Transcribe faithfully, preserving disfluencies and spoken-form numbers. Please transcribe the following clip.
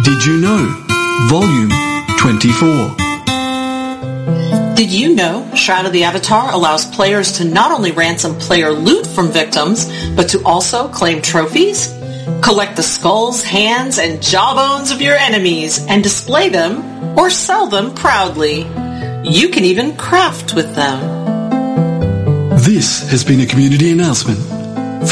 Did You Know? Volume twenty-four. Did you know Shroud of the Avatar allows players to not only ransom player loot from victims, but to also claim trophies? Collect the skulls, hands, and jawbones of your enemies and display them or sell them proudly. You can even craft with them. This has been a community announcement